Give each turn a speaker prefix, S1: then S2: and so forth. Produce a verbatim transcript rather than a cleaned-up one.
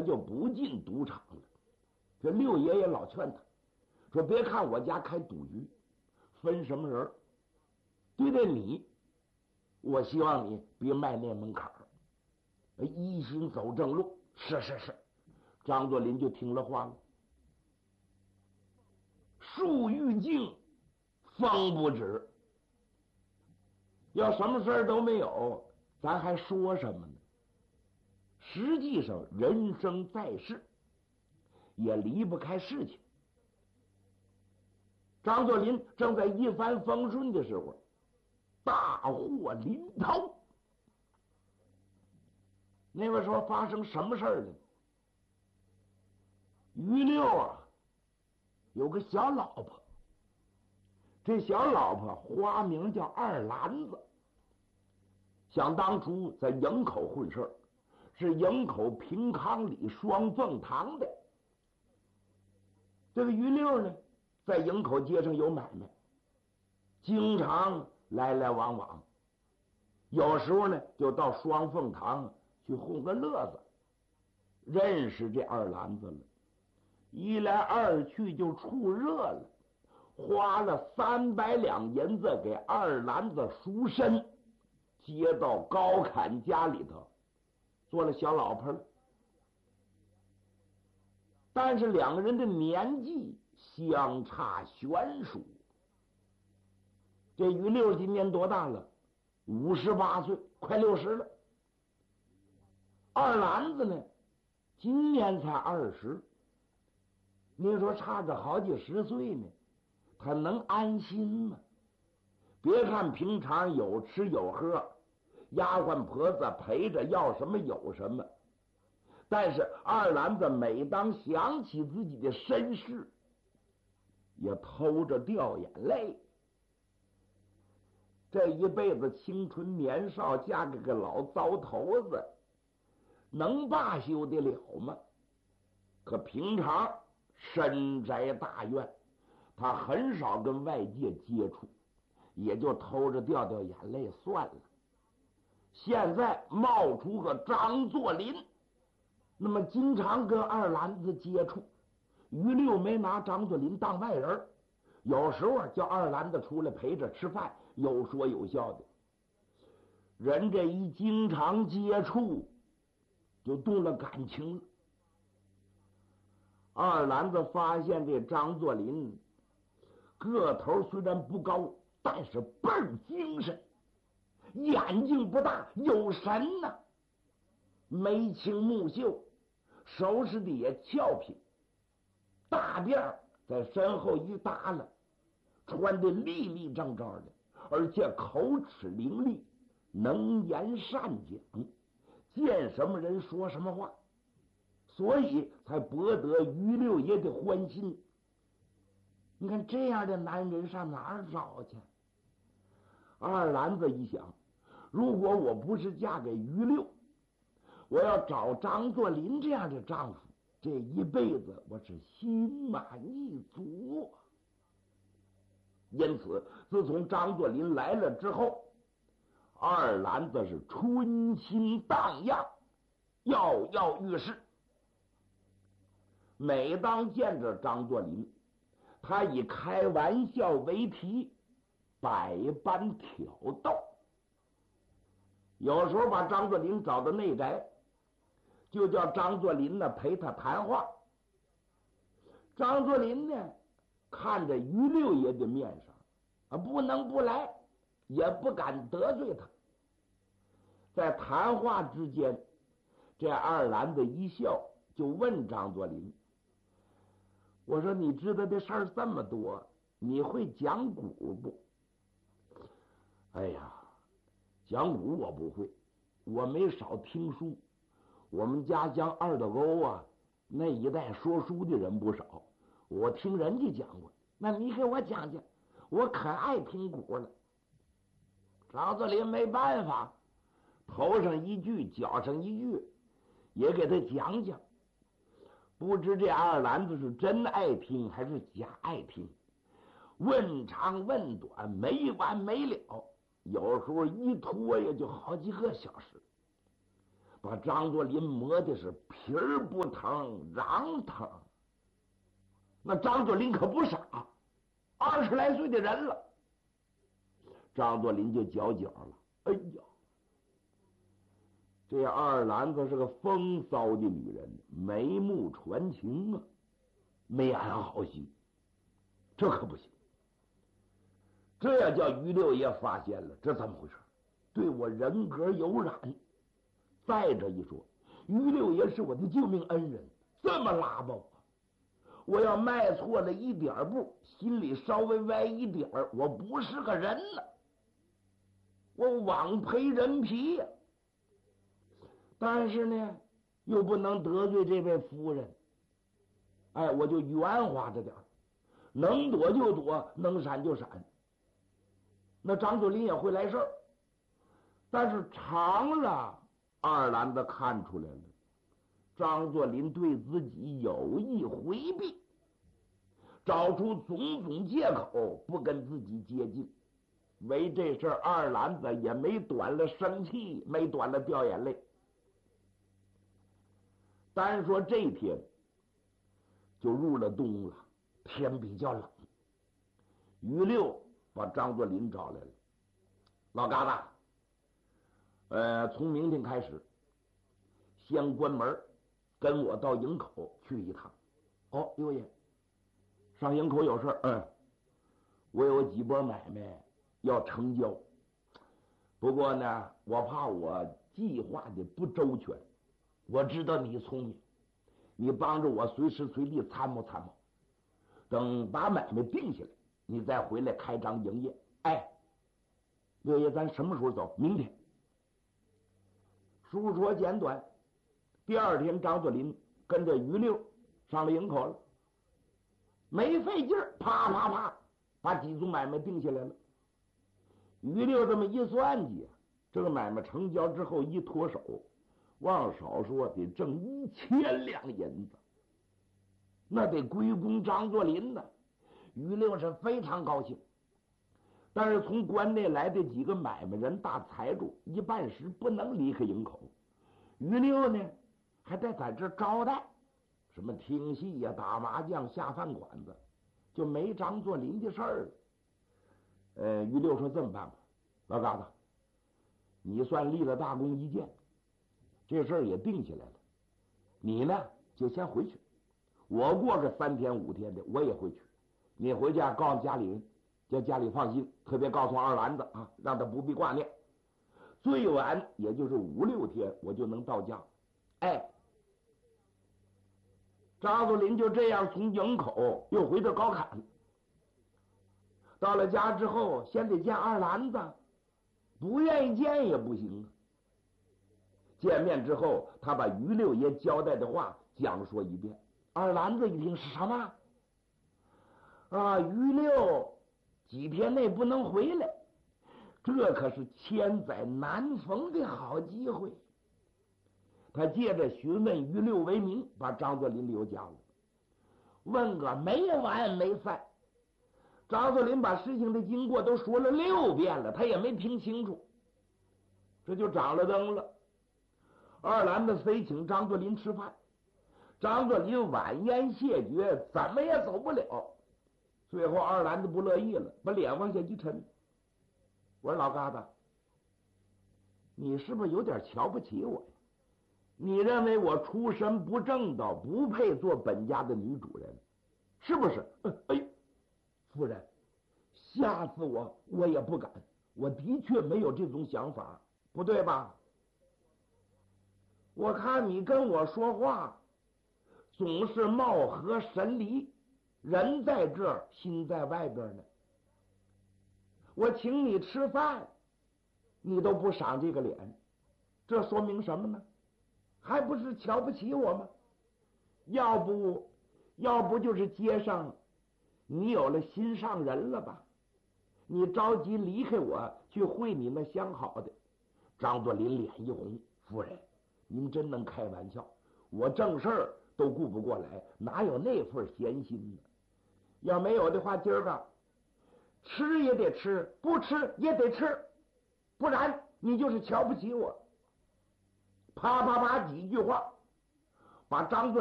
S1: 就不进赌场了。这六爷爷老劝他说：“别看我家开赌局，分什么人，对待你，我希望你别迈那门槛儿，一心走正路。”是是是，张作霖就听了话了。树欲静，风不止。要什么事儿都没有，咱还说什么呢？实际上，人生在世，也离不开事情。张作霖正在一帆风顺的时候，大祸临头。那个时候发生什么事儿呢？于六啊，有个小老婆，这小老婆花名叫二篮子，想当初在营口混事儿，是营口平康里双凤堂的。这个于六呢，在营口街上有买卖，经常来来往往，有时候呢就到双凤堂去混个乐子，认识这二篮子了，一来二去就处热了，花了三百两银子给二篮子赎身，接到高侃家里头做了小老婆了。但是两个人的年纪相差悬殊，这于六今年多大了？五十八岁，快六十了。二篮子呢，今年才二十。你说差着好几十岁呢，他能安心吗？别看平常有吃有喝，丫鬟婆子陪着，要什么有什么，但是二篮子每当想起自己的身世，也偷着掉眼泪。这一辈子青春年少，嫁给个老糟头子，能罢休得了吗？可平常深宅大院，他很少跟外界接触，也就偷着掉掉眼泪算了。现在冒出个张作霖，那么经常跟二篮子接触，于六没拿张作霖当外人，有时候叫二篮子出来陪着吃饭，有说有笑的。人这一经常接触，就动了感情了。二篮子发现这张作霖个头虽然不高，但是倍儿精神，眼睛不大，有神呐、啊，眉清目秀，收拾的也俏皮，大辫在身后一搭了，穿的立立正正的，而且口齿伶俐，能言善讲，见什么人说什么话，所以才博得于六爷的欢心。你看这样的男人上哪儿找去？二篮子一想，如果我不是嫁给于六，我要找张作霖这样的丈夫，这一辈子我是心满意足。因此自从张作霖来了之后，二篮子是春心荡漾，跃跃欲试。每当见着张作霖，他以开玩笑为题，百般挑逗。有时候把张作霖找到内宅，就叫张作霖呢陪他谈话。张作霖呢看着于六爷的面上啊，不能不来，也不敢得罪他。在谈话之间，这二篮子一笑，就问张作霖：“我说你知道的事儿这么多，你会讲古不？”“哎呀，讲古我不会，我没少听书。我们家乡二道沟啊，那一带说书的人不少，我听人家讲过。那你给我讲讲，我可爱听古了。”张作霖没办法，头上一句脚上一句，也给他讲讲。不知这二篮子是真爱听还是假爱听，问长问短，没完没了，有时候一拖也就好几个小时。 把张作霖磨的是皮儿不疼瓤疼。那张作霖可不傻，二十来岁的人了。张作霖就搅搅了，哎呀，这二兰子是个风骚的女人，眉目传情啊，没安好心，这可不行。这要叫于六爷发现了，这怎么回事？对我人格有染。再者一说，于六爷是我的救命恩人，这么拉吧我，我要迈错了一点步，心里稍微歪一点，我不是个人了，我枉赔人皮呀、啊！但是呢，又不能得罪这位夫人，哎，我就圆滑着点，能躲就躲，能闪就闪。那张作霖也会来事儿，但是长了，二兰子看出来了，张作霖对自己有意回避，找出种种借口不跟自己接近。为这事儿，二兰子也没短了生气，没短了掉眼泪。单说这天就入了冬了，天比较冷。于六把张作霖找来了，老疙瘩，呃，从明天开始，先关门，跟我到营口去一趟。哦，六爷，上营口有事儿？嗯，我有几波买卖要成交，不过呢，我怕我计划的不周全。我知道你聪明，你帮着我随时随地参谋参谋，等把买卖定下来，你再回来开张营业。哎，六爷，咱什么时候走？明天。书说简短，第二天张作霖跟着于六上了营口了，没费劲儿，啪啪啪把几组买卖定下来了。于六这么一算计，这个买卖成交之后一脱手，往少说得挣一千两银子，那得归功张作霖呢。于六是非常高兴，但是从关内来的几个买卖人大财主一半时不能离开营口，于六呢还得在这招待，什么听戏呀、打麻将、下饭馆子，就没张作霖的事儿了。呃，于六说这么办吧，老疙瘩，你算立了大功一件，这事儿也定下来了，你呢就先回去，我过个三天五天的我也回去，你回家告诉家里人，叫家里放心，特别告诉二兰子啊，让他不必挂念，最晚也就是五六天我就能到家。哎，张作霖就这样从营口又回到高坎，到了家之后先得见二兰子，不愿意见也不行啊。见面之后，他把于六爷交代的话讲说一遍。二兰子一听是什么啊？于六几天内不能回来，这可是千载难逢的好机会。他借着询问于六为名，把张作霖留家了，问个没完没散。张作霖把事情的经过都说了六遍了，他也没听清楚，这就长了灯了。二兰子非请张作霖吃饭，张作霖婉言谢绝，怎么也走不了。最后二兰子不乐意了，把脸往下一沉，我说老疙瘩，你是不是有点瞧不起我呀？你认为我出身不正道，不配做本家的女主人，是不是？哎呦，夫人，吓死我，我也不敢，我的确没有这种想法，不对吧？我看你跟我说话总是貌合神离，人在这儿心在外边呢。我请你吃饭你都不赏这个脸，这说明什么呢？还不是瞧不起我吗？要不要不就是街上你有了心上人了吧，你着急离开我去会你那相好的。张作霖脸一红，夫人您真能开玩笑，我正事儿都顾不过来，哪有那份闲心呢？要没有的话，今儿个吃也得吃，不吃也得吃，不然你就是瞧不起我。 啪啪啪几句话，把张作